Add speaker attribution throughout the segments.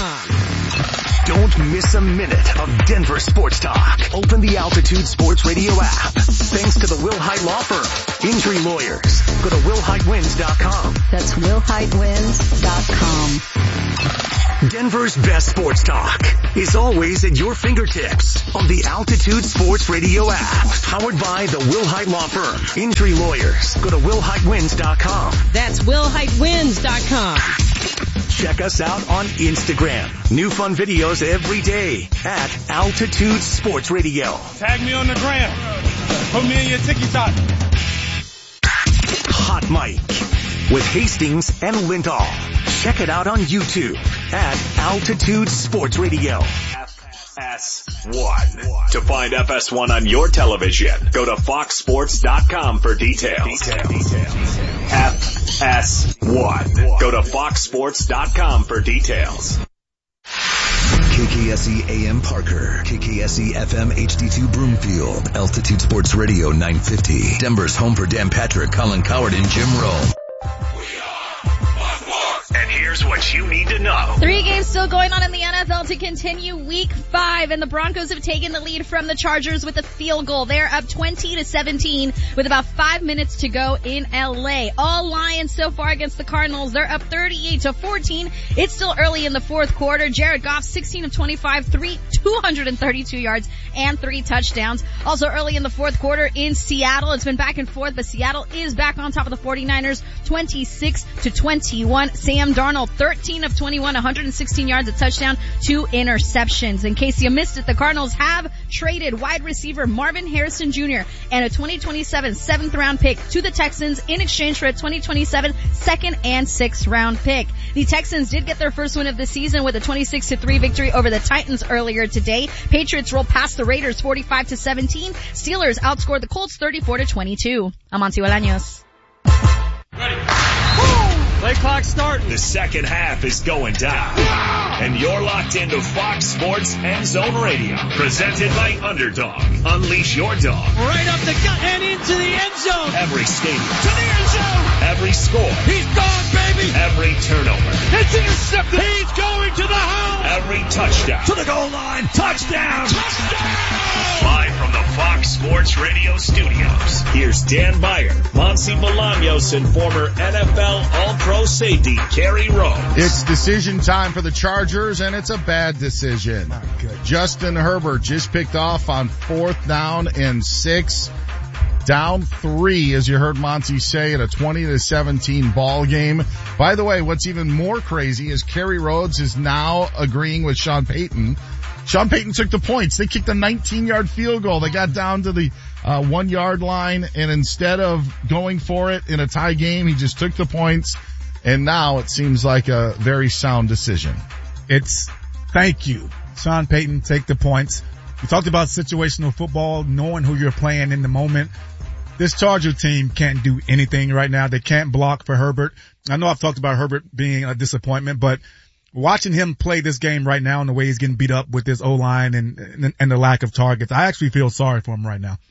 Speaker 1: Don't miss a minute of Denver sports talk. Open the Altitude Sports Radio app. Thanks to the Will Hite Law Firm. Injury lawyers. Go to willhitewins.com.
Speaker 2: That's willhitewins.com.
Speaker 1: Denver's best sports talk is always at your fingertips on the Altitude Sports Radio app. Powered by the Will Hite Law Firm. Injury lawyers. Go to willhitewins.com.
Speaker 3: That's willhitewins.com.
Speaker 1: Check us out on Instagram. New fun videos every day at Altitude Sports Radio.
Speaker 4: Tag me on the gram. Put me in your TikTok.
Speaker 1: Hot Mic with Hastings and Lindahl. Check it out on YouTube at Altitude Sports Radio.
Speaker 5: FS1. To find FS1 on your television, go to foxsports.com for details. FS1. Go to foxsports.com for details.
Speaker 1: KKSE AM Parker, KKSE FM HD2 Broomfield, Altitude Sports Radio 950. Denver's home for Dan Patrick, Colin Coward, and Jim Rowe. And here's what you need to know.
Speaker 6: 3 games still going on in the NFL to continue week 5, and the Broncos have taken the lead from the Chargers with a field goal. They're up 20-17 with about 5 minutes to go in LA. All Lions so far against the Cardinals. They're up 38-14. It's still early in the fourth quarter. Jared Goff, 16 of 25, 232 yards and 3 touchdowns. Also early in the fourth quarter in Seattle. It's been back and forth, but Seattle is back on top of the 49ers, 26-21. Sam Darnold, 13 of 21, 116 yards, a touchdown, 2 interceptions. In case you missed it, the Cardinals have traded wide receiver Marvin Harrison Jr. and a 2027 7th round pick to the Texans in exchange for a 2027 2nd and 6th round pick. The Texans did get their first win of the season with a 26-3 victory over the Titans earlier today. Patriots rolled past the Raiders 45-17. Steelers outscored the Colts 34-22. I'm Monty Bolaños.
Speaker 4: Play clock starting.
Speaker 5: The second half is going down. And you're locked into Fox Sports End Zone Radio. Presented by Underdog. Unleash your dog.
Speaker 3: Right up the gut and into the end zone.
Speaker 5: Every stadium.
Speaker 3: To the end zone.
Speaker 5: Every score.
Speaker 3: He's gone, baby.
Speaker 5: Every turnover.
Speaker 3: It's intercepted. He's going to the house.
Speaker 5: Every touchdown.
Speaker 3: To the goal line. Touchdown. Touchdown.
Speaker 5: Live from the Fox Sports Radio studios. Here's Dan Beyer, Monty Bolaños, and former NFL All-Pro safety Kerry Rhodes.
Speaker 7: It's decision time for the Chargers, and it's a bad decision. Justin Herbert just picked off on 4th down and 6. Down 3, as you heard Monty say, in a 20-17 ball game. By the way, what's even more crazy is Kerry Rhodes is now agreeing with Sean Payton. Sean Payton took the points. They kicked a 19-yard field goal. They got down to the 1-yard line, and instead of going for it in a tie game, he just took the points, and now it seems like a very sound decision.
Speaker 8: Thank you, Sean Payton, take the points. We talked about situational football, knowing who you're playing in the moment. This Charger team can't do anything right now. They can't block for Herbert. I know I've talked about Herbert being a disappointment, but watching him play this game right now and the way he's getting beat up with this O-line and the lack of targets, I actually feel sorry for him right now.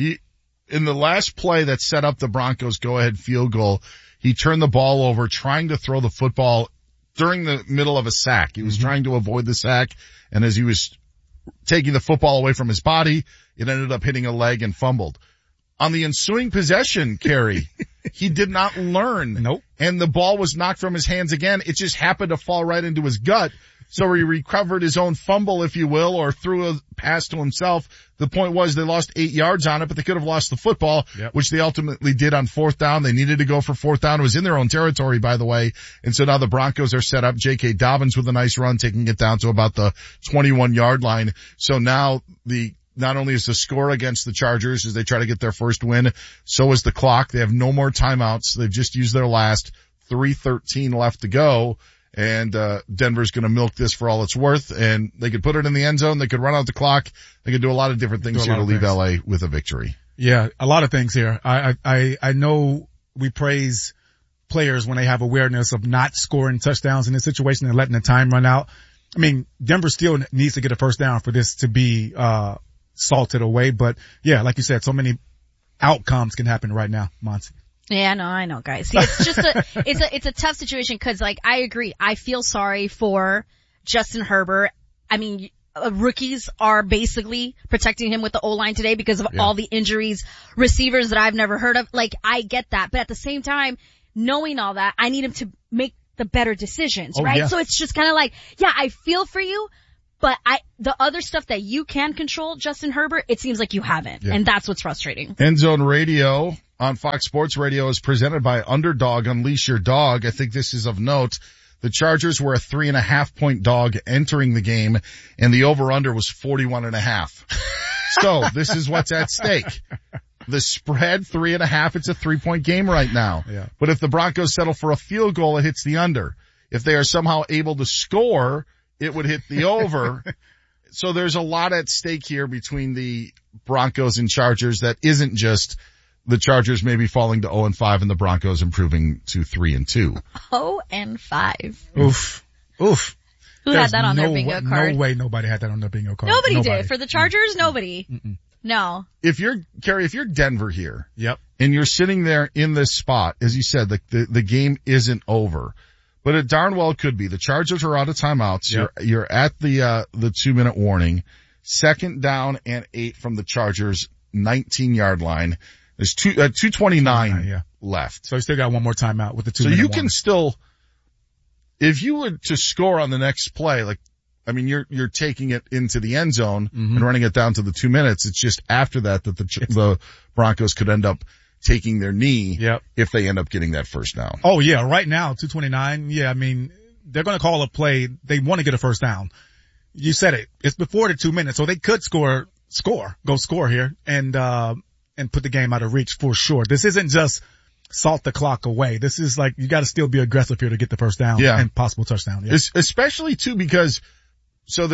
Speaker 7: In the last play that set up the Broncos' go-ahead field goal, he turned the ball over trying to throw the football during the middle of a sack. He was trying to avoid the sack, and as he was taking the football away from his body, it ended up hitting a leg and fumbled. On the ensuing possession, Kerry, he did not learn.
Speaker 8: Nope.
Speaker 7: And the ball was knocked from his hands again. It just happened to fall right into his gut. So he recovered his own fumble, if you will, or threw a pass to himself. The point was they lost 8 yards on it, but they could have lost the football, which they ultimately did on 4th down. They needed to go for 4th down. It was in their own territory, by the way. And so now the Broncos are set up. J.K. Dobbins with a nice run, taking it down to about the 21-yard line. So now not only is the score against the Chargers as they try to get their first win, so is the clock. They have no more timeouts. They've just used their last. 3:13 left to go. And Denver's going to milk this for all it's worth, and they could put it in the end zone. They could run out the clock. They could do a lot of different things here to leave LA with a victory.
Speaker 8: Yeah, a lot of things here. I know we praise players when they have awareness of not scoring touchdowns in this situation and letting the time run out. I mean, Denver still needs to get a first down for this to be salted away. But yeah, like you said, so many outcomes can happen right now, Monty.
Speaker 6: Yeah, no, I know, guys. See, it's just it's a tough situation because, like, I agree. I feel sorry for Justin Herbert. I mean, rookies are basically protecting him with the O-line today because of all the injuries, receivers that I've never heard of. Like, I get that. But at the same time, knowing all that, I need him to make the better decisions, right? Yeah. So it's just kind of like, yeah, I feel for you, but the other stuff that you can control, Justin Herbert, it seems like you haven't. Yeah. And that's what's frustrating.
Speaker 7: End Zone Radio on Fox Sports Radio is presented by Underdog. Unleash your dog. I think this is of note. The Chargers were a 3.5-point dog entering the game, and the over-under was 41.5. So this is what's at stake. The spread, 3.5, it's a 3-point game right now. Yeah. But if the Broncos settle for a field goal, it hits the under. If they are somehow able to score, it would hit the over. So there's a lot at stake here between the Broncos and Chargers that isn't just the Chargers maybe falling to 0-5 and the Broncos improving to 3-2.
Speaker 6: 0-5.
Speaker 8: Oof.
Speaker 6: Who had that on their bingo card?
Speaker 8: No way nobody had that on their bingo card.
Speaker 6: Nobody did. For the Chargers, nobody.
Speaker 8: Mm-mm.
Speaker 6: No.
Speaker 7: If you're Denver here.
Speaker 8: Yep.
Speaker 7: And you're sitting there in this spot, as you said, the game isn't over. But it darn well could be. The Chargers are out of timeouts. Yep. You're at the 2-minute warning. 2nd down and 8 from the Chargers 19-yard line. There's 2:29 left.
Speaker 8: So you still got one more timeout with the 2-minute
Speaker 7: warning. So you
Speaker 8: warning.
Speaker 7: can still, if you were to score on the next play, you're taking it into the end zone and running it down to the 2 minutes. It's just after that the Broncos could end up taking their knee if they end up getting that first down.
Speaker 8: Oh yeah, right now, 2:29. Yeah, I mean, they're going to call a play. They want to get a first down. You said it. It's before the 2 minutes, so they could go score here and put the game out of reach for sure. This isn't just salt the clock away. This is like, you got to still be aggressive here to get the first down and possible touchdown. Yeah.
Speaker 7: Especially too because, so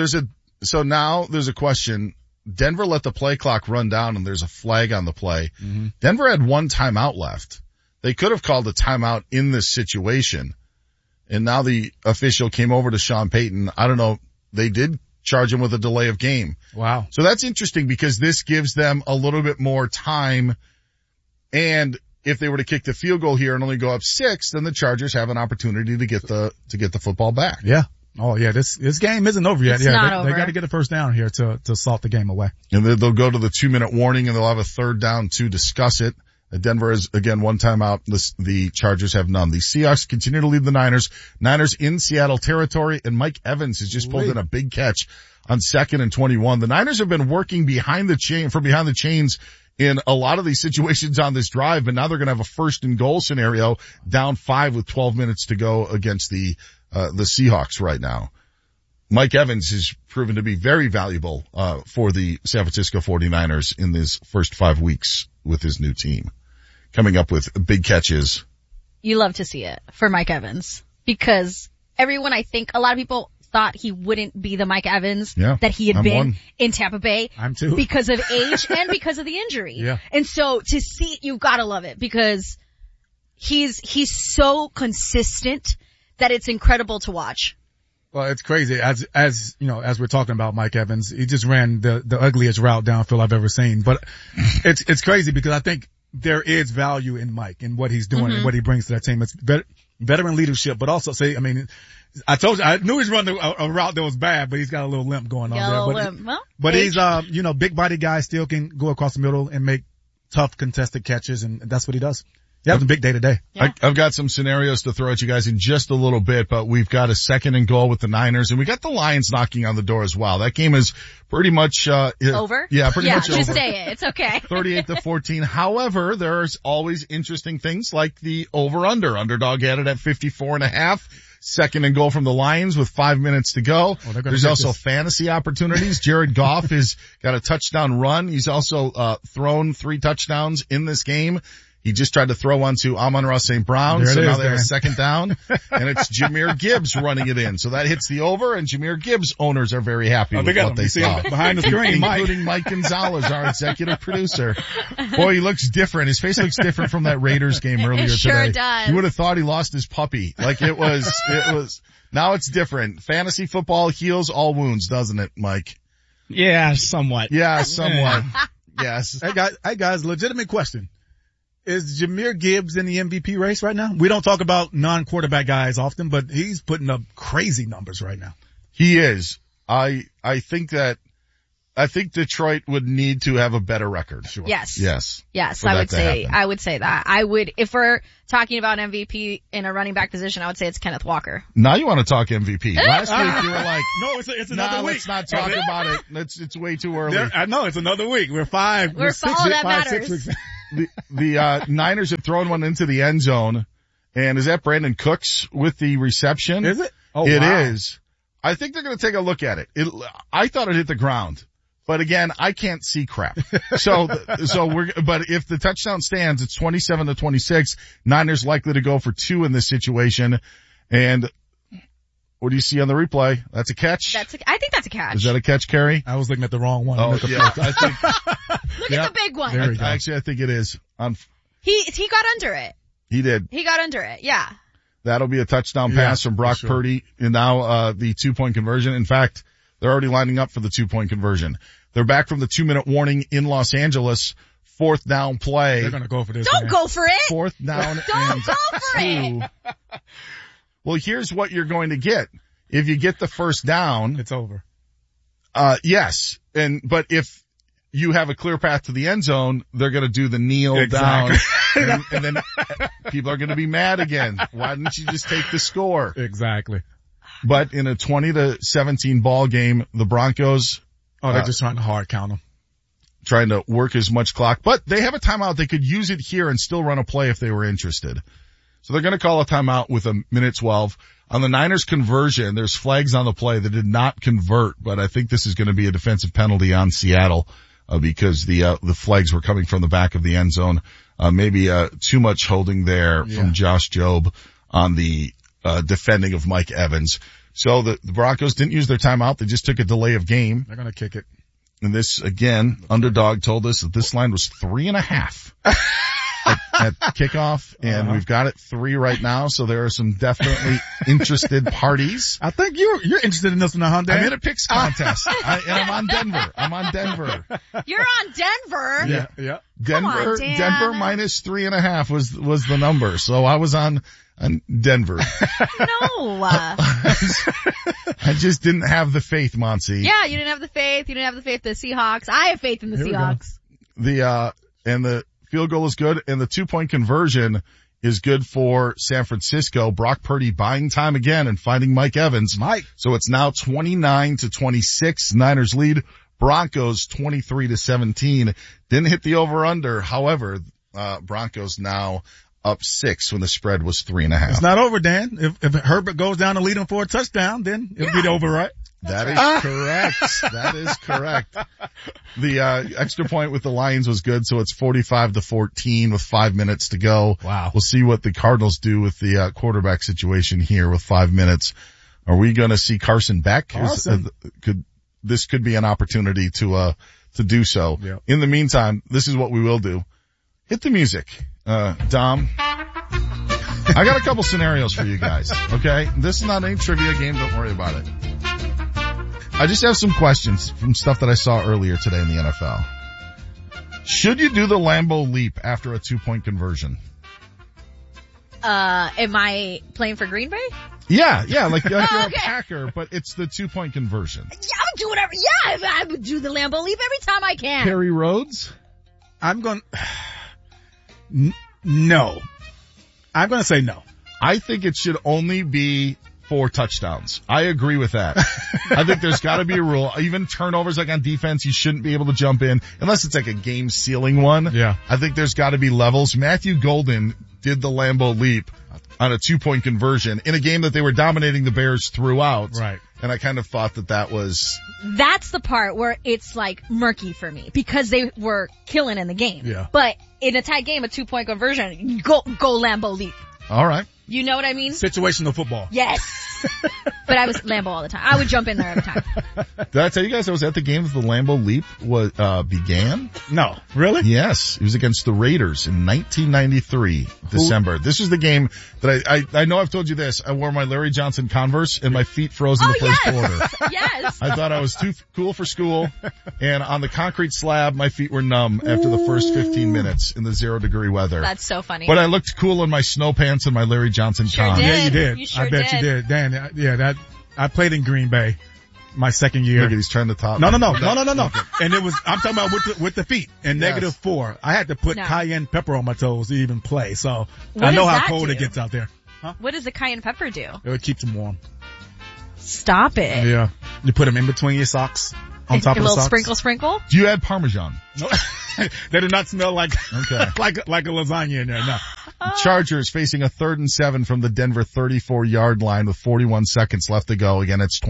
Speaker 7: now there's a question. Denver let the play clock run down and there's a flag on the play. Mm-hmm. Denver had one timeout left. They could have called a timeout in this situation. And now the official came over to Sean Payton. I don't know. They did charge him with a delay of game.
Speaker 8: Wow.
Speaker 7: So that's interesting because this gives them a little bit more time. And if they were to kick the field goal here and only go up 6, then the Chargers have an opportunity to get the football back.
Speaker 8: Yeah. Oh yeah, this game isn't over yet.
Speaker 6: It's not over.
Speaker 8: They got to get a first down here to salt the game away.
Speaker 7: And then they'll go to the 2-minute warning and they'll have a 3rd down to discuss it. Denver has, again, one timeout. The Chargers have none. The Seahawks continue to lead the Niners. Niners in Seattle territory, and Mike Evans has just pulled in a big catch on 2nd and 21. The Niners have been working behind the chains in a lot of these situations on this drive, but now they're going to have a 1st and goal scenario down 5 with 12 minutes to go against the Seahawks right now. Mike Evans has proven to be very valuable, for the San Francisco 49ers in his first 5 weeks with his new team. Coming up with big catches.
Speaker 6: You love to see it for Mike Evans because a lot of people thought he wouldn't be the Mike Evans that he had been in Tampa Bay.
Speaker 8: I'm too.
Speaker 6: Because of age and because of the injury.
Speaker 8: Yeah.
Speaker 6: And so to see, you've got to love it because he's so consistent that it's incredible to watch.
Speaker 8: Well, it's crazy. As you know, as we're talking about Mike Evans, he just ran the ugliest route downfield I've ever seen. But it's crazy because I think there is value in Mike and what he's doing and what he brings to that team. It's veteran leadership, but also I told you, I knew he's running a route that was bad, but he's got a little limp going on there. But he's, big body guy, still can go across the middle and make tough contested catches, and that's what he does. Yeah, it's a big day today.
Speaker 6: Yeah.
Speaker 7: I've got some scenarios to throw at you guys in just a little bit, but we've got a 2nd and goal with the Niners, and we got the Lions knocking on the door as well. That game is pretty much
Speaker 6: over.
Speaker 7: Yeah, pretty much over.
Speaker 6: Just say it. It's okay.
Speaker 7: 38-14. However, there's always interesting things like the over/under. Underdog had it at 54.5. 2nd and goal from the Lions with 5 minutes to go. There's also fantasy opportunities. Jared Goff has got a touchdown run. He's also thrown 3 touchdowns in this game. He just tried to throw one to Amon-Ra St. Brown, so now they have a 2nd down, and it's Jahmyr Gibbs running it in. So that hits the over, and Jahmyr Gibbs owners are very happy with what they saw.
Speaker 8: Behind the screen,
Speaker 7: including Mike Gonzalez, our executive producer. Boy, he looks different. His face looks different from that Raiders game earlier today.
Speaker 6: It sure does.
Speaker 7: You would have thought he lost his puppy. Like it was, now it's different. Fantasy football heals all wounds, doesn't it, Mike?
Speaker 4: Yeah, somewhat.
Speaker 7: Yeah, somewhat. Yes.
Speaker 8: Hey guys, legitimate question. Is Jahmyr Gibbs in the MVP race right now? We don't talk about non-quarterback guys often, but he's putting up crazy numbers right now.
Speaker 7: He is. I think Detroit would need to have a better record.
Speaker 6: Sure. Yes.
Speaker 7: For
Speaker 6: I
Speaker 7: that
Speaker 6: would
Speaker 7: to
Speaker 6: say,
Speaker 7: happen.
Speaker 6: I would say that. If we're talking about MVP in a running back position, I would say it's Kenneth Walker.
Speaker 7: Now you want to talk MVP. Last week you were like,
Speaker 8: no, it's another week.
Speaker 7: Let's not talk about it. It's way too early.
Speaker 8: I know, it's another week. We're all that
Speaker 6: matters.
Speaker 8: 6 weeks.
Speaker 7: The Niners have thrown one into the end zone. And is that Brandon Cooks with the reception?
Speaker 8: Is it? Oh,
Speaker 7: It
Speaker 8: wow.
Speaker 7: is. I think they're going to take a look at it. I thought it hit the ground. But again, I can't see crap. But if the touchdown stands, it's 27-26. Niners likely to go for 2 in this situation. And what do you see on the replay? That's a catch?
Speaker 6: I think that's a catch.
Speaker 7: Is that a catch, Kerry?
Speaker 8: I was looking at the wrong one.
Speaker 7: Oh, yeah. I think,
Speaker 6: Look at the big one.
Speaker 8: There we go.
Speaker 7: actually, I think it is.
Speaker 6: He got under it.
Speaker 7: He did.
Speaker 6: He got under it. Yeah.
Speaker 7: That'll be a touchdown pass from Brock Purdy. And now, the 2-point conversion. In fact, they're already lining up for the 2-point conversion. They're back from the 2-minute warning in Los Angeles. 4th down play.
Speaker 8: They're going to go for this.
Speaker 6: Don't go for it.
Speaker 7: 4th down
Speaker 6: Don't go for it.
Speaker 7: Well, here's what you're going to get. If you get the first down,
Speaker 8: It's over.
Speaker 7: yes. But if you have a clear path to the end zone, they're going to do the kneel down. And then people are going to be mad again. Why didn't you just take the score?
Speaker 8: Exactly.
Speaker 7: But in a 20-17 ball game, the Broncos
Speaker 8: they're just trying to hard count them.
Speaker 7: trying to work as much clock, but they have a timeout. They could use it here and still run a play if they were interested. So they're going to call a timeout with a minute 12. On the Niners conversion, there's flags on the play that did not convert, but I think this is going to be a defensive penalty on Seattle, because the flags were coming from the back of the end zone. Maybe too much holding there from Josh Jobe on the defending of Mike Evans. So the Broncos didn't use their timeout. They just took a delay of game.
Speaker 8: They're going to kick it.
Speaker 7: And this, again, Underdog told us that this line was 3.5 at kickoff, and we've got it 3 right now, so there are some definitely interested parties.
Speaker 8: I think you're interested in this one, huh, Dan?
Speaker 7: I'm in a picks contest, and I'm on Denver.
Speaker 6: You're on Denver?
Speaker 8: Yeah.
Speaker 7: Denver,
Speaker 6: Dan.
Speaker 7: Denver minus 3.5 was the number, so I was on Denver.
Speaker 6: No.
Speaker 7: I just didn't have the faith, Monsi.
Speaker 6: Yeah, you didn't have the faith. You didn't have the faith in the Seahawks. I have faith in the Seahawks.
Speaker 7: And the field goal is good, and the 2-point conversion is good for San Francisco. Brock Purdy buying time again and finding Mike Evans. So it's now 29-26. Niners lead. Broncos 23-17. Didn't hit the over-under. However, Broncos now up 6 when the spread was 3.5.
Speaker 8: It's not over, Dan. If Herbert goes down and lead him for a touchdown, then it'll be over, right?
Speaker 7: That is correct. That is correct. The extra point with the Lions was good, so it's 45-14 with 5 minutes to go.
Speaker 8: Wow.
Speaker 7: We'll see what the Cardinals do with the quarterback situation here with 5 minutes. Are we going to see Carson Beck? This could be an opportunity to do so.
Speaker 8: Yep.
Speaker 7: In the meantime, this is what we will do. Hit the music. Dom. I got a couple scenarios for you guys, okay? This is not any trivia game, don't worry about it. I just have some questions from stuff that I saw earlier today in the NFL. Should you do the Lambeau leap after a 2-point conversion?
Speaker 6: Am I playing for Green Bay?
Speaker 7: Yeah, like you're
Speaker 6: okay.
Speaker 7: a Packer, but it's the 2-point conversion.
Speaker 6: Yeah, I would do whatever. Yeah, I would do the Lambeau leap every time I can.
Speaker 7: Perry Rhodes?
Speaker 8: No. I'm going to say no.
Speaker 7: I think it should only be 4 touchdowns. I agree with that. I think there's got to be a rule. Even turnovers like on defense, you shouldn't be able to jump in unless it's like a game sealing one.
Speaker 8: Yeah.
Speaker 7: I think there's got to be levels. Matthew Golden did the Lambeau leap on a 2-point conversion in a game that they were dominating the Bears throughout.
Speaker 8: Right.
Speaker 7: And I kind of thought that was...
Speaker 6: That's the part where it's like murky for me because they were killing in the game.
Speaker 8: Yeah.
Speaker 6: But in a tight game, a 2-point conversion, go Lambeau leap.
Speaker 7: All right.
Speaker 6: You know what I mean?
Speaker 8: Situational football.
Speaker 6: Yes. But I was Lambeau all the time. I would jump in there every time.
Speaker 7: Did I tell you guys I was at the game that the Lambeau leap began?
Speaker 8: No. Really?
Speaker 7: Yes. It was against the Raiders in 1993, December. This is the game that I know I've told you this. I wore my Larry Johnson Converse and my feet froze in the first quarter.
Speaker 6: Yes.
Speaker 7: I thought I was too cool for school, and on the concrete slab, my feet were numb after the first 15 minutes in the 0-degree weather.
Speaker 6: That's so funny.
Speaker 7: But I looked cool in my snow pants and my Larry Johnson
Speaker 6: Sure
Speaker 7: Con.
Speaker 6: did.
Speaker 8: Yeah, you did.
Speaker 6: You sure
Speaker 8: I bet
Speaker 6: did.
Speaker 8: you did. Dan, yeah, I played in Green Bay my second year.
Speaker 7: Look at, he's trying to top.
Speaker 8: No. And it was, I'm talking about with the feet and
Speaker 7: Yes.
Speaker 8: -4. I had to put
Speaker 6: No.
Speaker 8: cayenne pepper on my toes to even play. So
Speaker 6: What
Speaker 8: I know
Speaker 6: does
Speaker 8: how
Speaker 6: that
Speaker 8: cold
Speaker 6: do?
Speaker 8: it gets out there.
Speaker 6: What does the cayenne pepper do?
Speaker 8: It keeps them warm.
Speaker 6: Stop it.
Speaker 8: Yeah. You put them in between your socks, on top
Speaker 6: a
Speaker 8: of the
Speaker 6: little
Speaker 8: socks.
Speaker 6: sprinkle.
Speaker 7: Do you add Parmesan?
Speaker 8: No. They do not smell like,
Speaker 7: Okay.
Speaker 8: like a lasagna in there. No.
Speaker 7: Chargers facing a 3rd and 7 from the Denver 34-yard line with 41 seconds left to go. Again, it's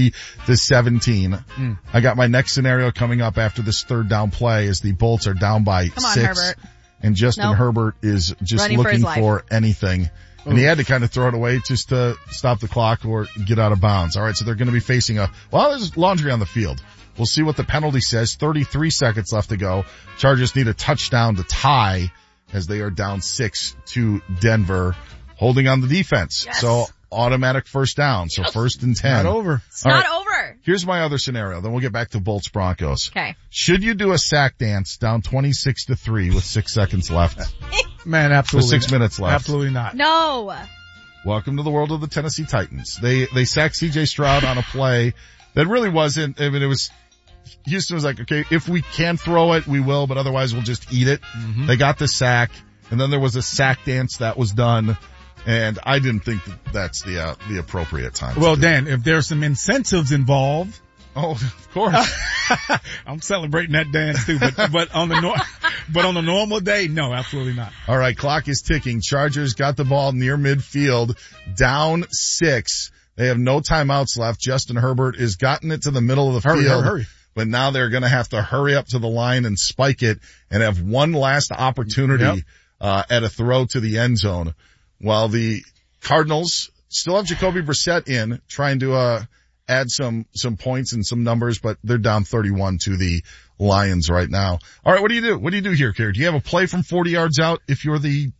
Speaker 7: 23-17. I got my next scenario coming up after this 3rd down play as the Bolts are down by
Speaker 6: Come on,
Speaker 7: 6.
Speaker 6: Herbert.
Speaker 7: And Justin
Speaker 6: Nope.
Speaker 7: Herbert is just
Speaker 6: Running for his
Speaker 7: looking
Speaker 6: life.
Speaker 7: for anything. And he had to kind of throw it away just to stop the clock or get out of bounds. All right, so they're going to be facing there's laundry on the field. We'll see what the penalty says. 33 seconds left to go. Chargers need a touchdown to tie as they are down 6 to Denver, holding on the defense.
Speaker 6: Yes.
Speaker 7: So automatic first down. So 1st and 10.
Speaker 8: Not over.
Speaker 6: It's
Speaker 7: All
Speaker 6: not
Speaker 7: right.
Speaker 6: over.
Speaker 7: Here's my other scenario. Then we'll get back to Bolts Broncos.
Speaker 6: Okay.
Speaker 7: Should you do a sack dance down 26-3 with 6 seconds left?
Speaker 8: Man, absolutely.
Speaker 7: With 6 minutes left.
Speaker 8: Absolutely not.
Speaker 6: No.
Speaker 7: Welcome to the world of the Tennessee Titans. They sacked C.J. Stroud on a play that really wasn't, I mean, it was, Houston was like, okay, if we can throw it, we will, but otherwise we'll just eat it.
Speaker 8: Mm-hmm.
Speaker 7: They got the sack, and then there was a sack dance that was done, and I didn't think that's the appropriate time.
Speaker 8: Well,
Speaker 7: to do.
Speaker 8: Dan, if there's some incentives involved,
Speaker 7: Oh, of course.
Speaker 8: I'm celebrating that dance too, but on the normal day, no, absolutely not.
Speaker 7: All right, clock is ticking. Chargers got the ball near midfield, down 6. They have no timeouts left. Justin Herbert has gotten it to the middle of the field.
Speaker 8: Hurry.
Speaker 7: But now they're going to have to hurry up to the line and spike it and have one last opportunity at a throw to the end zone. While the Cardinals still have Jacoby Brissett in, trying to add some points and some numbers, but they're down 31 to the Lions right now. All right, what do you do? What do you do here, Kerry? Do you have a play from 40 yards out if you're the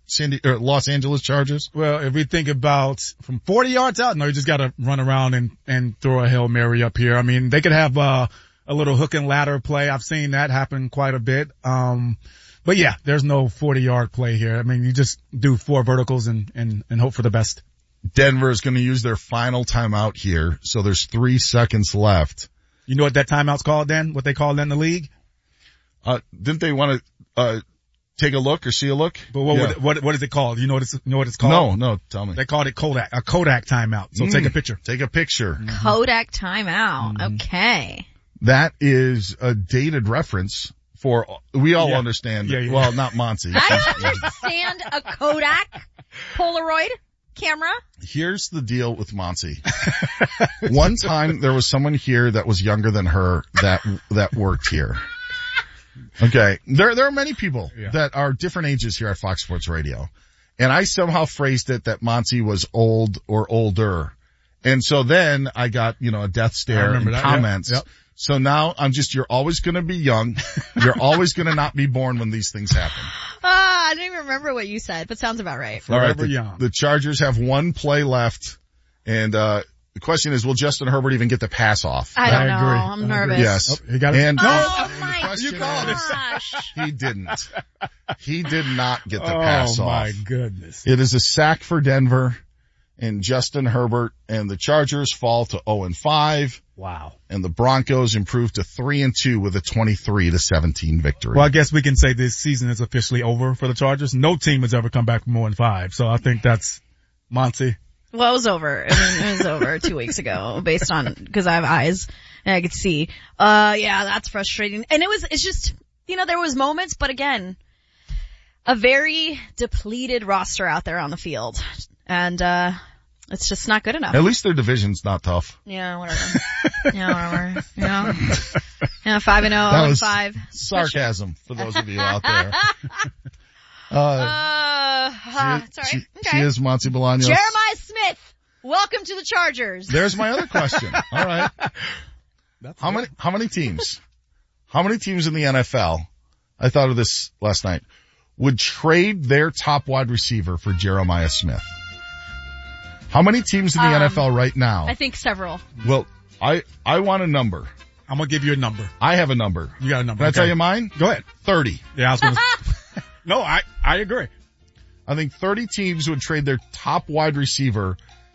Speaker 7: Los Angeles Chargers?
Speaker 8: Well, if we think about from 40 yards out, no, you just got to run around and throw a Hail Mary up here. I mean, they could have a little hook and ladder play. I've seen that happen quite a bit. But yeah, there's no 40-yard play here. I mean, you just do 4 verticals and hope for the best.
Speaker 7: Denver is going to use their final timeout here, so there's 3 seconds left.
Speaker 8: You know what that timeout's called, Dan? What they call it in the league?
Speaker 7: Didn't they want to take a look or see a look?
Speaker 8: But what is it called? You know what it's called?
Speaker 7: No, tell me.
Speaker 8: They called it a Kodak timeout. So take a picture.
Speaker 7: Take a picture.
Speaker 6: Kodak timeout. Okay.
Speaker 7: That is a dated reference for, we all
Speaker 8: Yeah.
Speaker 7: understand.
Speaker 8: Yeah.
Speaker 7: Well, not Monty.
Speaker 6: I understand a Kodak Polaroid camera.
Speaker 7: Here's the deal with Monty. One time there was someone here that was younger than her that worked here. Okay. There are many people that are different ages here at Fox Sports Radio. And I somehow phrased it that Monty was old or older. And so then I got, a death stare and comments.
Speaker 8: Yep.
Speaker 7: So now you're always going to be young. You're always going to not be born when these things happen.
Speaker 6: I don't even remember what you said, but sounds about right.
Speaker 7: All right.
Speaker 8: Forever young.
Speaker 7: The Chargers have one play left. And, the question is, will Justin Herbert even get the pass off?
Speaker 6: I don't know.
Speaker 8: agree.
Speaker 6: I'm
Speaker 8: I
Speaker 6: nervous.
Speaker 8: agree.
Speaker 7: Yes.
Speaker 8: Oh, he got it.
Speaker 7: And
Speaker 6: Oh
Speaker 7: the
Speaker 6: my
Speaker 7: question
Speaker 6: gosh.
Speaker 7: is, he didn't. He did not get the pass
Speaker 8: Oh
Speaker 7: off.
Speaker 8: my goodness.
Speaker 7: It is a sack for Denver, and Justin Herbert and the Chargers fall to 0-5,
Speaker 8: Wow.
Speaker 7: and the Broncos improve to 3-2 with a 23-17 victory.
Speaker 8: Well, I guess we can say this season is officially over for the Chargers. No team has ever come back from 0-5. So I think that's Monty.
Speaker 6: Well, it was over. It was over 2 weeks ago because I have eyes and I could see. Yeah, that's frustrating. And it's just, there was moments, but again, a very depleted roster out there on the field. And, it's just not good enough.
Speaker 7: At least their division's not tough.
Speaker 6: Yeah, whatever. Yeah, 5-0,
Speaker 7: That was
Speaker 6: 5.
Speaker 7: sarcasm for those of you out there.
Speaker 6: Sorry.
Speaker 7: She is Monty Bolaños.
Speaker 6: Jeremiah Smith, welcome to the Chargers.
Speaker 7: There's my other question. All right. How many teams in the NFL, I thought of this last night, would trade their top wide receiver for Jeremiah Smith? How many teams in the NFL right now?
Speaker 6: I think several.
Speaker 7: Well, I want a number.
Speaker 8: I'm going to give you a number.
Speaker 7: I have a number.
Speaker 8: You got a number.
Speaker 7: Can I
Speaker 8: Okay.
Speaker 7: tell you mine?
Speaker 8: Go ahead.
Speaker 7: 30.
Speaker 8: Yeah, I was going to No, I agree.
Speaker 7: I think 30 teams would trade their top wide receiver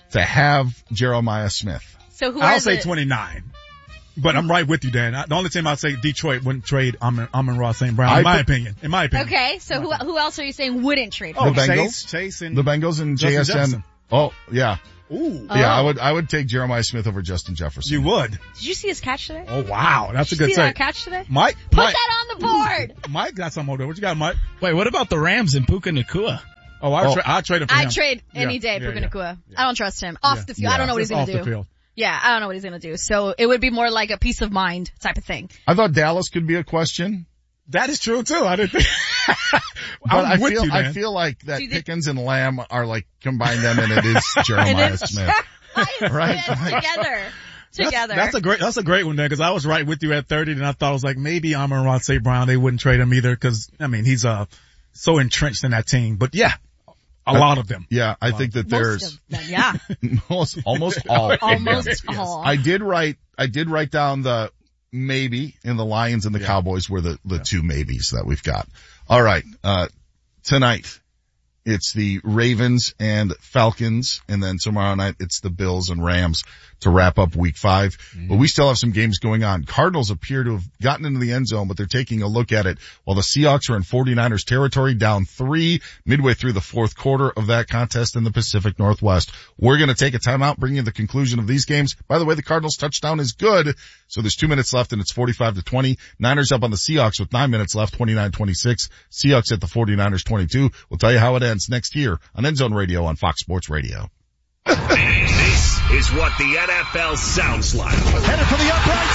Speaker 7: to have Jeremiah Smith.
Speaker 6: So who
Speaker 8: I'll say 29. But I'm right with you, Dan. The only team I'd say Detroit wouldn't trade Amon-Ra St. Brown, in my opinion.
Speaker 6: Okay, so who else are you saying wouldn't trade?
Speaker 7: The Bengals.
Speaker 8: Chase and
Speaker 7: the Bengals and
Speaker 8: Justin
Speaker 7: JSN.
Speaker 8: Jefferson.
Speaker 7: Oh, yeah.
Speaker 8: Ooh.
Speaker 7: Yeah, I would take Jeremiah Smith over Justin Jefferson.
Speaker 8: You would?
Speaker 6: Did you see his catch today?
Speaker 8: Oh, wow. That's a good
Speaker 6: Did you see
Speaker 8: take.
Speaker 6: that catch today?
Speaker 8: Mike?
Speaker 6: Put that on the board!
Speaker 8: Mike got some over there. What you got, Mike?
Speaker 4: Wait, what about the Rams and Puka Nacua?
Speaker 8: Oh, I'd trade him for him.
Speaker 6: I'd trade any day Puka Nacua. I don't trust him. Off the field. I don't know what he's going to do.
Speaker 8: Off the field.
Speaker 6: Yeah, I don't know what he's going to do. So it would be more like a peace of mind type of thing.
Speaker 7: I thought Dallas could be a question.
Speaker 8: That is true too. I didn't think.
Speaker 7: But I feel like that Pickens and Lamb are like combine them and it is Jeremiah Smith.
Speaker 6: Right? Together.
Speaker 8: That's a great one there because I was right with you at 30 and I thought I was like maybe Amon-Ra St. Brown, they wouldn't trade him either because I mean he's so entrenched in that team. But yeah. A lot of them.
Speaker 7: Yeah, I think that there's almost all.
Speaker 6: Almost all.
Speaker 7: I did write down the maybe in the Lions and the Cowboys were the two maybes that we've got. All right, tonight it's the Ravens and Falcons, and then tomorrow night it's the Bills and Rams to wrap up week 5. But we still have some games going on. Cardinals appear to have gotten into the end zone, but they're taking a look at it while the Seahawks are in 49ers territory, down 3 midway through the fourth quarter of that contest in the Pacific Northwest. We're going to take a timeout, bring you the conclusion of these games. By the way, the Cardinals touchdown is good. So there's 2 minutes left and it's 45-20. Niners up on the Seahawks with 9 minutes left, 29-26. Seahawks at the 49ers 22. We'll tell you how it ends next here on End Zone Radio on Fox Sports Radio.
Speaker 5: This is what the NFL sounds like.
Speaker 3: Headed for the uprights.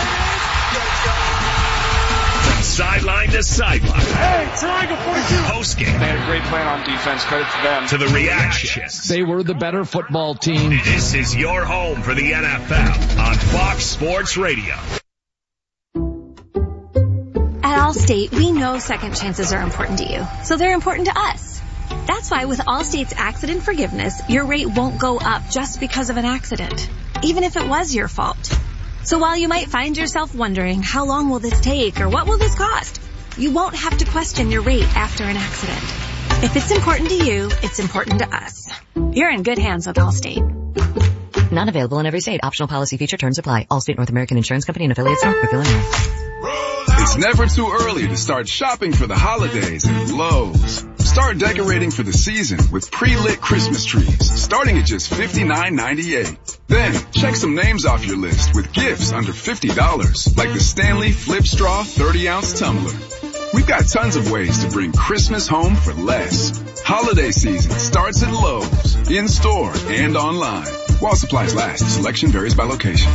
Speaker 5: From sideline to sideline.
Speaker 3: Hey, triangle 42.
Speaker 5: Post-game.
Speaker 2: They had a great plan on defense. Credit to them.
Speaker 5: To the reactions.
Speaker 9: They were the better football team.
Speaker 5: This is your home for the NFL on Fox Sports Radio.
Speaker 10: At Allstate, we know second chances are important to you, so they're important to us. That's why with Allstate's accident forgiveness, your rate won't go up just because of an accident, even if it was your fault. So while you might find yourself wondering, how long will this take or what will this cost? You won't have to question your rate after an accident. If it's important to you, it's important to us. You're in good hands with Allstate.
Speaker 11: Not available in every state. Optional policy feature terms apply. Allstate North American Insurance Company and affiliates, Northbrook, Illinois.
Speaker 12: It's never too early to start shopping for the holidays at Lowe's. Start decorating for the season with pre-lit Christmas trees, starting at just $59.98. Then, check some names off your list with gifts under $50, like the Stanley Flip Straw 30-ounce tumbler. We've got tons of ways to bring Christmas home for less. Holiday season starts at Lowe's, in-store and online. While supplies last, selection varies by location.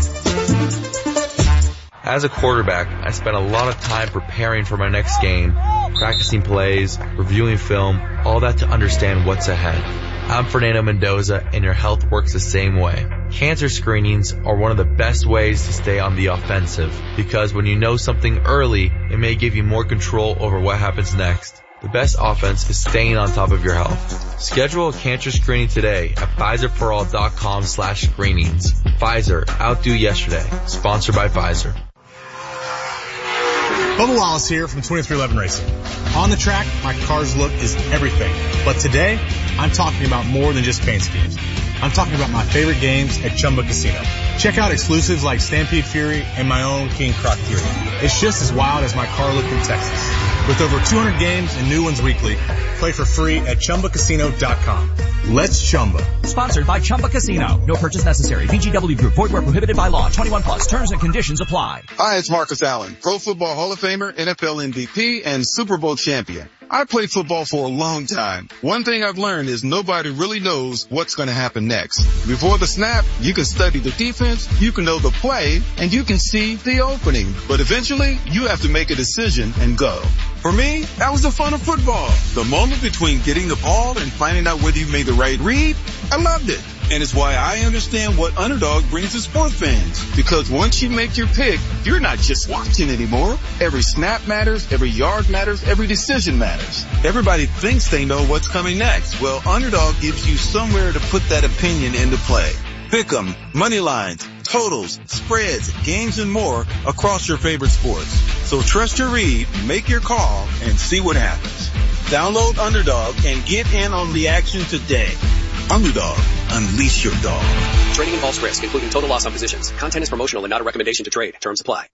Speaker 13: As a quarterback, I spent a lot of time preparing for my next game, practicing plays, reviewing film, all that to understand what's ahead. I'm Fernando Mendoza, and your health works the same way. Cancer screenings are one of the best ways to stay on the offensive, because when you know something early, it may give you more control over what happens next. The best offense is staying on top of your health. Schedule a cancer screening today at PfizerForAll.com/screenings. Pfizer, outdo yesterday. Sponsored by Pfizer.
Speaker 14: Bubba Wallace here from 2311 Racing. On the track, my car's look is everything. But today, I'm talking about more than just paint schemes. I'm talking about my favorite games at Chumba Casino. Check out exclusives like Stampede Fury and my own King Croc Fury. It's just as wild as my car look in Texas. With over 200 games and new ones weekly, play for free at ChumbaCasino.com. Let's Chumba.
Speaker 15: Sponsored by Chumba Casino. No purchase necessary. VGW Group. Void where prohibited by law. 21 plus. Terms and conditions apply.
Speaker 16: Hi, it's Marcus Allen, Pro Football Hall of Famer, NFL MVP, and Super Bowl champion. I played football for a long time. One thing I've learned is nobody really knows what's going to happen next. Before the snap, you can study the defense, you can know the play, and you can see the opening. But eventually, you have to make a decision and go. For me, that was the fun of football. The moment between getting the ball and finding out whether you made the right read, I loved it. And it's why I understand what Underdog brings to sports fans. Because once you make your pick, you're not just watching anymore. Every snap matters, every yard matters, every decision matters. Everybody thinks they know what's coming next. Well, Underdog gives you somewhere to put that opinion into play. Pick 'em, money lines, totals, spreads, games, and more across your favorite sports. So trust your read, make your call, and see what happens. Download Underdog and get in on the action today. Underdog.
Speaker 1: Unleash your dog.
Speaker 17: Trading involves risk, including total loss on positions. Content is promotional and not a recommendation to trade. Terms apply.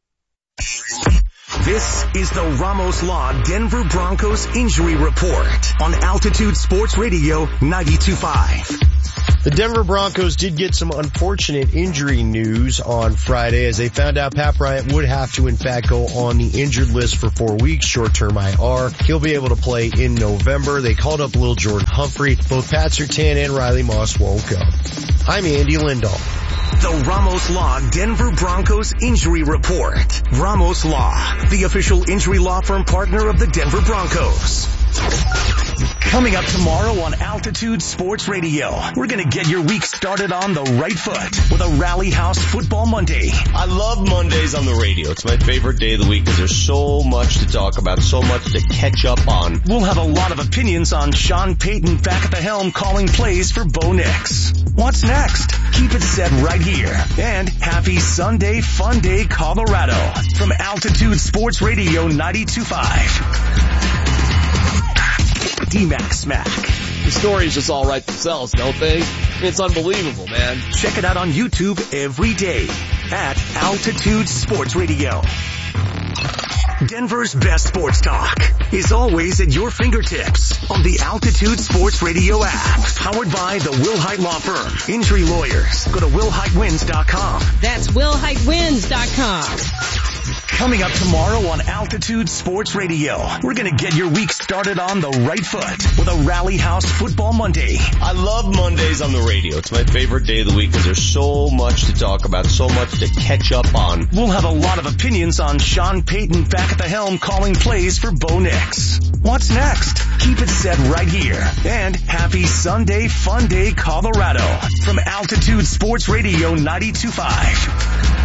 Speaker 1: This is the Ramos Law Denver Broncos Injury Report on Altitude Sports Radio 92.5.
Speaker 18: The Denver Broncos did get some unfortunate injury news on Friday as they found out Pat Bryant would have to in fact go on the injured list for 4 weeks, short-term IR. He'll be able to play in November. They called up Lil Jordan Humphrey. Both Pat Surtain and Riley Moss won't go. I'm Andy Lindahl.
Speaker 1: The Ramos Law Denver Broncos Injury Report. Ramos Law, the official injury law firm partner of the Denver Broncos. Coming up tomorrow on Altitude Sports Radio, we're going to get your week started on the right foot with a Rally House Football Monday.
Speaker 18: I love Mondays on the radio. It's my favorite day of the week because there's so much to talk about, so much to catch up on.
Speaker 1: We'll have a lot of opinions on Sean Payton back at the helm calling plays for Bo Nix. What's next? Keep it set right here. And happy Sunday Fun Day, Colorado from Altitude Sports Radio 92.5. D-Mac Smack.
Speaker 9: The stories just all write themselves, don't they? It's unbelievable, man.
Speaker 1: Check it out on YouTube every day at Altitude Sports Radio. Denver's best sports talk is always at your fingertips on the Altitude Sports Radio app. Powered by the Wilhite Law Firm. Injury lawyers. Go to WillHiteWins.com.
Speaker 19: That's WillHiteWins.com.
Speaker 1: Coming up tomorrow on Altitude Sports Radio, we're going to get your week started on the right foot with a Rally House Football Monday.
Speaker 18: I love Mondays on the radio. It's my favorite day of the week because there's so much to talk about, so much to catch up on.
Speaker 1: We'll have a lot of opinions on Sean Payton back at the helm calling plays for Bo Nix. What's next? Keep it set right here. And happy Sunday Fun Day, Colorado from Altitude Sports Radio 92.5.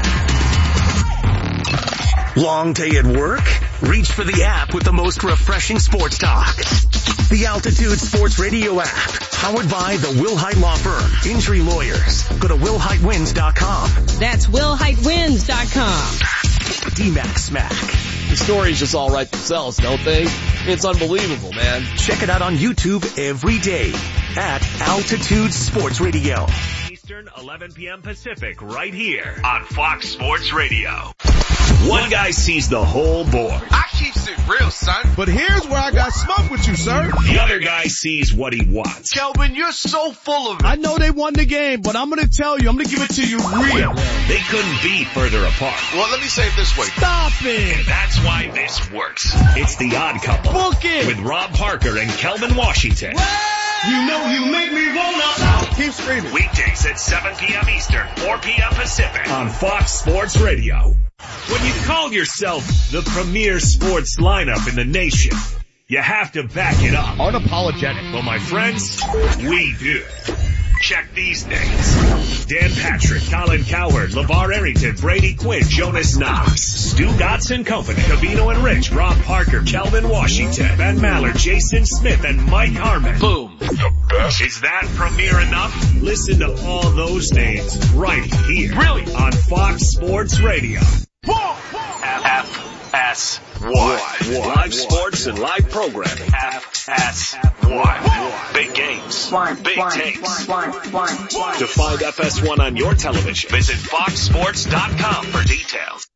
Speaker 1: Long day at work? Reach for the app with the most refreshing sports talk. The Altitude Sports Radio app, powered by the Wilhite Law Firm. Injury lawyers. Go to WillHiteWins.com.
Speaker 19: That's WillHiteWins.com.
Speaker 1: D-Mac Smack.
Speaker 9: The stories just all write themselves, don't they? It's unbelievable, man.
Speaker 1: Check it out on YouTube every day at Altitude Sports Radio.
Speaker 5: Eastern, 11 p.m. Pacific, right here on Fox Sports Radio. One guy sees the whole board.
Speaker 3: I keeps it real, son.
Speaker 4: But here's where I got smoke with you, sir.
Speaker 5: The other guy sees what he wants.
Speaker 3: Kelvin, you're so full of it.
Speaker 4: I know they won the game, but I'm going to tell you, I'm going to give it to you real.
Speaker 5: They couldn't be further apart.
Speaker 3: Well, let me say it this way.
Speaker 4: Stop it.
Speaker 5: And that's why this works. It's The Odd Couple.
Speaker 4: Book it.
Speaker 5: With Rob Parker and Kelvin Washington.
Speaker 3: You know you make me wanna.
Speaker 4: Keep screaming.
Speaker 5: Weekdays at 7 p.m. Eastern, 4 p.m. Pacific on Fox Sports Radio. When you call yourself the premier sports lineup in the nation, you have to back it up.
Speaker 4: Unapologetic.
Speaker 5: Well, my friends, we do. Check these names. Dan Patrick, Colin Cowherd, LeVar Arrington, Brady Quinn, Jonas Knox, Stu Dotson Company, Cavino and Rich, Rob Parker, Kelvin Washington, Ben Maller, Jason Smith, and Mike Harmon.
Speaker 9: Boom.
Speaker 5: The best. Is that premiere enough? Listen to all those names right here.
Speaker 3: Really?
Speaker 5: On Fox Sports Radio. FS1. Live sports and live programming. FS1. Big games. Big takes. To find FS1 on your television, visit foxsports.com for details.